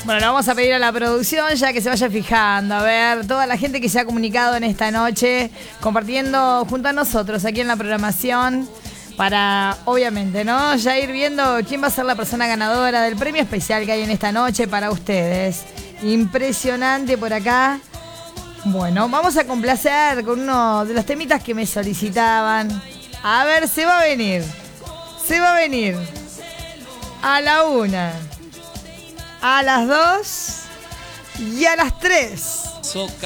Bueno, le vamos a pedir a la producción ya que se vaya fijando, a ver, toda la gente que se ha comunicado en esta noche, compartiendo junto a nosotros aquí en la programación, para, obviamente, ¿no? Ya ir viendo quién va a ser la persona ganadora del premio especial que hay en esta noche para ustedes. Impresionante por acá. Bueno, vamos a complacer con uno de los temitas que me solicitaban. A ver, se va a venir. Se va a venir. A la 1, a las 2 y a las 3.